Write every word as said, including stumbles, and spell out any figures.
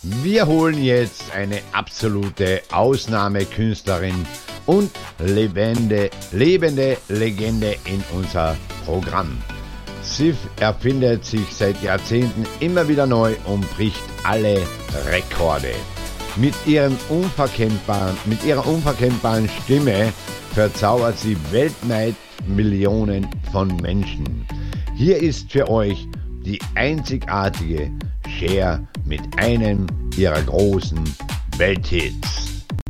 Wir holen jetzt eine absolute Ausnahmekünstlerin und lebende, lebende Legende in unser Programm. Sie erfindet sich seit Jahrzehnten immer wieder neu und bricht alle Rekorde. Mit, ihrem unverkennbaren, mit ihrer unverkennbaren Stimme verzaubert sie weltweit Millionen von Menschen. Hier ist für euch die einzigartige Cher mit einem ihrer großen Welthits.